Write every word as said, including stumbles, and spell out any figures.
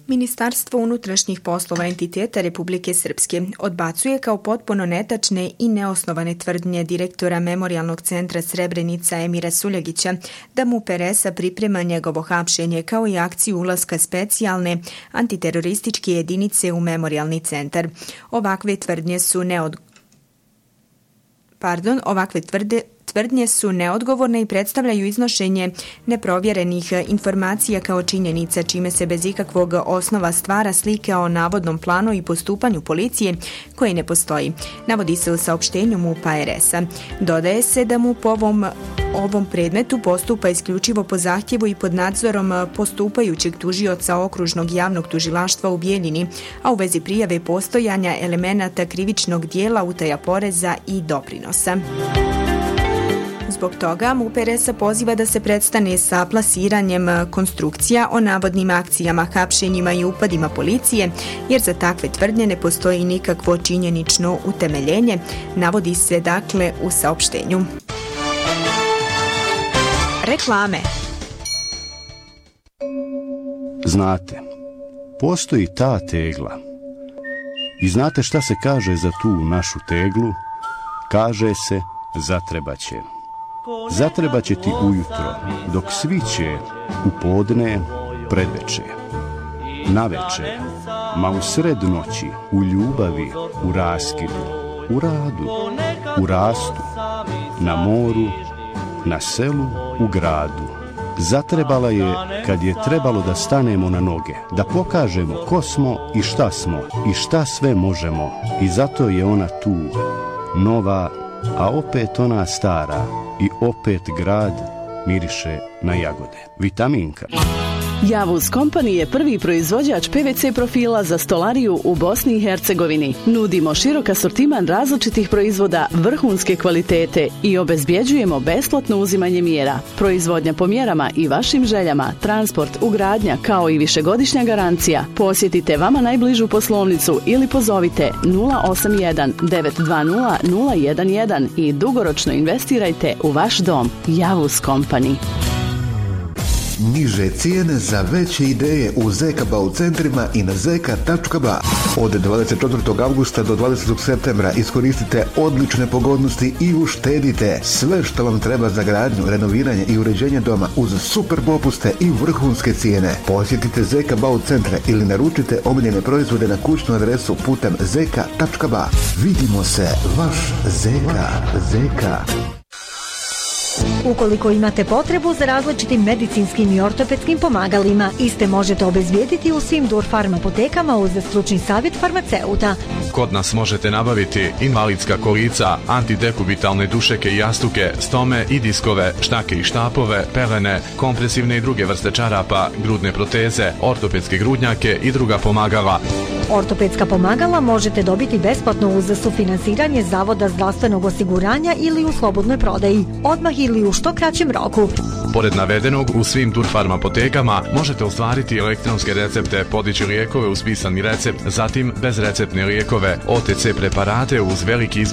Ministarstvo unutrašnjih poslova entiteta Republike Srpske odbacuje kao potpuno netačne i neosnovane tvrdnje direktora Memorijalnog centra Srebrenica Emira Suljegića da MUP er es a priprema njegovo hapšenje kao i akciju ulaska specijalne antiterorističke jedinice u Memorijalni centar. Ovakve tvrdnje su neod... Pardon, ovakve tvrde Tvrdnje su neodgovorne i predstavljaju iznošenje neprovjerenih informacija kao činjenica, čime se bez ikakvog osnova stvara slika o navodnom planu i postupanju policije koji ne postoji, navodi se u saopštenju MUP er es a. Dodaje se da MUP ovom ovom predmetu postupa isključivo po zahtjevu i pod nadzorom postupajućeg tužioca okružnog javnog tužilaštva u Bijeljini, a u vezi prijave postojanja elemenata krivičnog dijela utaja poreza i doprinosa. Zbog toga MUP er es a poziva da se prestane sa plasiranjem konstrukcija o navodnim akcijama, hapšenjima i upadima policije, jer za takve tvrdnje ne postoji nikakvo činjenično utemeljenje, navodi se dakle u saopštenju. Reklame. Znate, postoji ta tegla. I znate šta se kaže za tu našu teglu? Kaže se zatrebaće. Zatrebaće ti ujutro, dok sviće, u podne, predveče. Naveče, ma u sred noći, u ljubavi, u raskidu, u radu, u rastu, na moru, na selu, u gradu. Zatrebala je kad je trebalo da stanemo na noge, da pokažemo ko smo i šta smo i šta sve možemo. I zato je ona tu, nova, a opet ona stara i opet grad miriše na jagode. Vitaminka. Javuz Company je prvi proizvođač pe ve ce profila za stolariju u Bosni i Hercegovini. Nudimo širok asortiman različitih proizvoda vrhunske kvalitete i obezbjeđujemo besplatno uzimanje mjera. Proizvodnja po mjerama i vašim željama, transport, ugradnja kao i višegodišnja garancija. Posjetite vama najbližu poslovnicu ili pozovite nula osam jedan devet dva nula nula jedan jedan i dugoročno investirajte u vaš dom. Javuz Company. Niže cijene za veće ideje u Zeka Bau centrima i na zeka tačka ba. Od dvadeset četvrtog avgusta do dvadesetog septembra iskoristite odlične pogodnosti i uštedite sve što vam treba za gradnju, renoviranje i uređenje doma uz super popuste i vrhunske cijene. Posjetite Zeka Bau centre ili naručite omiljene proizvode na kućnu adresu putem zeka tačka ba. Vidimo se, vaš Zeka. Zeka. Ukoliko imate potrebu za različitim medicinskim i ortopedskim pomagalima, iste možete obezbijediti u svim Durfarm apotekama uz stručni savjet farmaceuta. Kod nas možete nabaviti invalidska kolica, antidekubitalne dušeke i jastuke, stome i diskove, štake i štapove, pelene, kompresivne i druge vrste čarapa, grudne proteze, ortopedske grudnjake i druga pomagala. Ortopedska pomagala možete dobiti besplatno uz sufinansiranje Zavoda zdravstvenog osiguranja ili u slobodnoj prodaji, odmah ili u što kraćem roku. Pored navedenog, u svim Durfarm apotekama možete ostvariti elektronske recepte, podići lijekove uz pisani recept, zatim bezreceptne lijekove, o te ce preparate uz veliki izbor